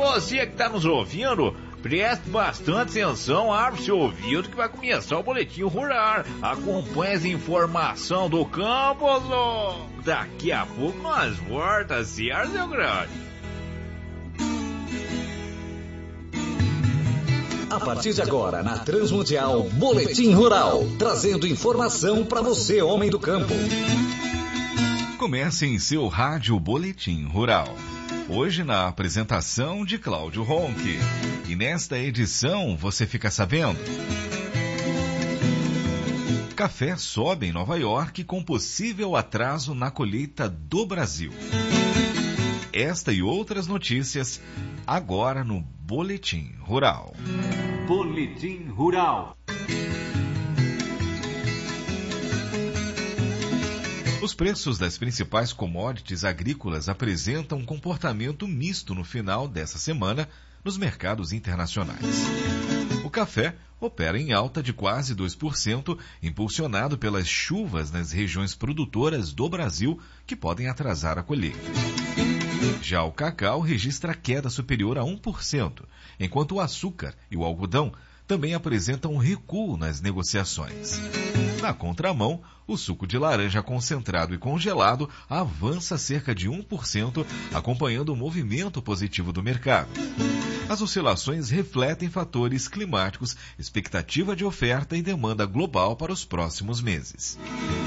você que está nos ouvindo, preste bastante atenção, abre seu ouvido que vai começar o Boletim Rural. Acompanhe as informações do campo, daqui a pouco nós voltamos, certo, meu grande? A partir de agora, na Transmundial, Boletim Rural, trazendo informação para você, homem do campo. Comece em seu rádio Boletim Rural. Hoje na apresentação de Cláudio Ronque. E nesta edição você fica sabendo: café sobe em Nova York com possível atraso na colheita do Brasil. Esta e outras notícias agora no Boletim Rural. Boletim Rural. Os preços das principais commodities agrícolas apresentam um comportamento misto no final dessa semana nos mercados internacionais. O café opera em alta de quase 2%, impulsionado pelas chuvas nas regiões produtoras do Brasil, que podem atrasar a colheita. Já o cacau registra queda superior a 1%, enquanto o açúcar e o algodão também apresentam um recuo nas negociações. Na contramão, o suco de laranja concentrado e congelado avança cerca de 1%, acompanhando o movimento positivo do mercado. As oscilações refletem fatores climáticos, expectativa de oferta e demanda global para os próximos meses.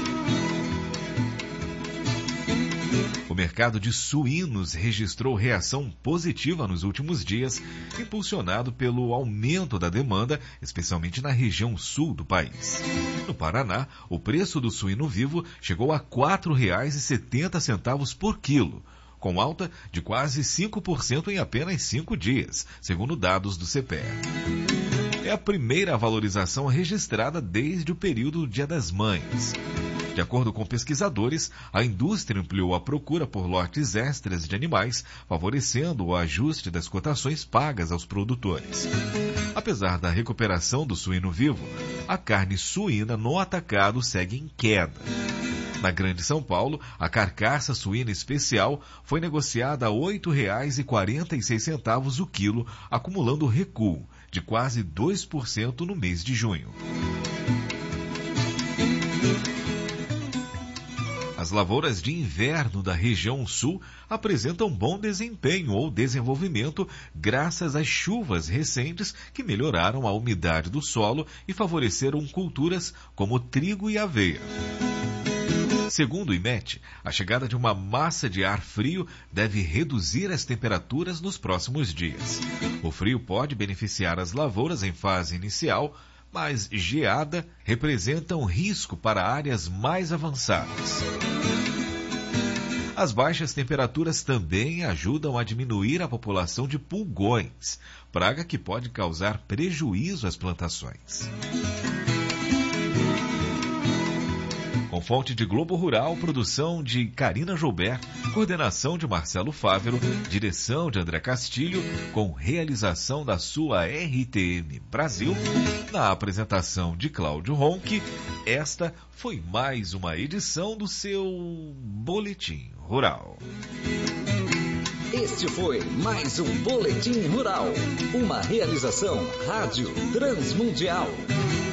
O mercado de suínos registrou reação positiva nos últimos dias, impulsionado pelo aumento da demanda, especialmente na região sul do país. No Paraná, o preço do suíno vivo chegou a R$ 4,70 por quilo, com alta de quase 5% em apenas 5 dias, segundo dados do CPEA. É a primeira valorização registrada desde o período do Dia das Mães. De acordo com pesquisadores, a indústria ampliou a procura por lotes extras de animais, favorecendo o ajuste das cotações pagas aos produtores. Apesar da recuperação do suíno vivo, a carne suína no atacado segue em queda. Na Grande São Paulo, a carcaça suína especial foi negociada a R$ 8,46 o quilo, acumulando recuo de quase 2% no mês de junho. As lavouras de inverno da região sul apresentam bom desempenho ou desenvolvimento graças às chuvas recentes que melhoraram a umidade do solo e favoreceram culturas como trigo e aveia. Segundo o IMET, a chegada de uma massa de ar frio deve reduzir as temperaturas nos próximos dias. O frio pode beneficiar as lavouras em fase inicial, mas geada representa um risco para áreas mais avançadas. As baixas temperaturas também ajudam a diminuir a população de pulgões, praga que pode causar prejuízo às plantações. Com fonte de Globo Rural, produção de Carina Joubert, coordenação de Marcelo Fávero, direção de André Castilho, com realização da sua RTM Brasil, na apresentação de Cláudio Ronque, esta foi mais uma edição do seu Boletim Rural. Este foi mais um Boletim Rural, uma realização Rádio Transmundial.